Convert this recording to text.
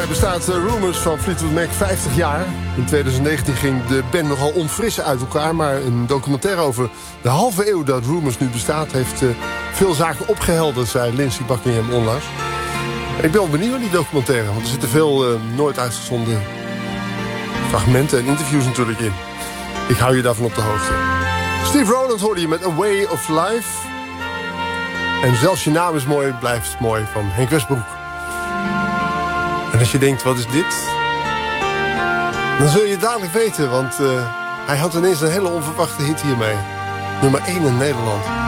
jaar bestaat Rumours van Fleetwood Mac 50 jaar. In 2019 ging de band nogal onfris uit elkaar, maar een documentaire over de halve eeuw dat Rumours nu bestaat heeft veel zaken opgehelderd, zei Lindsey Buckingham onlangs. Ik ben wel benieuwd naar die documentaire, want er zitten veel nooit uitgezonden fragmenten en interviews natuurlijk in. Ik hou je daarvan op de hoogte. Steve Rowland hoorde je met A Way of Life. En zelfs je naam is mooi, blijft mooi, van Henk Westbroek. En als je denkt, wat is dit? Dan zul je het dadelijk weten, want hij had ineens een hele onverwachte hit hiermee. Nummer 1 in Nederland.